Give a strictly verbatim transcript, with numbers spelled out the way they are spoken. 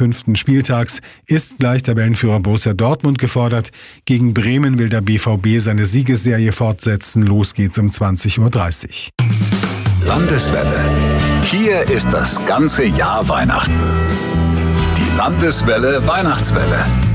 fünften Spieltags ist gleich Tabellenführer Borussia Dortmund gefordert. Gegen Bremen will der B V B seine Siegesserie fortsetzen. Los geht's um zwanzig Uhr dreißig. Landeswelle. Hier ist das ganze Jahr Weihnachten. Die Landeswelle Weihnachtswelle.